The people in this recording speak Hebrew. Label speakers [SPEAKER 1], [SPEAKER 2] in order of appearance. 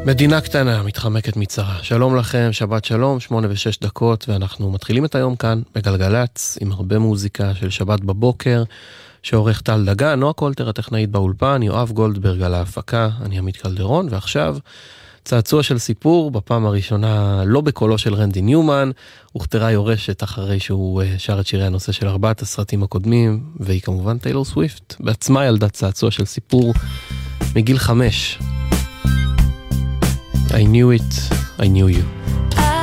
[SPEAKER 1] מדינה קטנה, מתחמקת מצרה. שלום לכם, שבת שלום, 8:06, ואנחנו מתחילים את היום כאן בגלגלץ, עם הרבה מוזיקה של שבת בבוקר, שעורך טל דגן, נועה קולטר הטכנאית באולפן, יואב גולדברג על ההפקה, אני עמית קלדרון, ועכשיו צעצוע של סיפור, בפעם הראשונה לא בקולו של רנדי ניומן, הוכתרה יורשת אחרי שהוא שר את שירי הנושא של 4 הסרטים הקודמים, והיא כמובן טיילור סוויפט, בעצמה ילדה צעצוע של סיפור מגיל 5. I knew it, I knew you.